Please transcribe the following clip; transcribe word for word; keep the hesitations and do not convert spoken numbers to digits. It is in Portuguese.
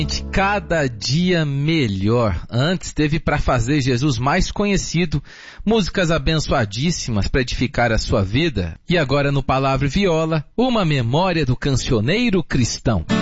Cada dia melhor. Antes teve para fazer Jesus mais conhecido, músicas abençoadíssimas para edificar a sua vida. E agora no Palavra e Viola, uma memória do cancioneiro cristão.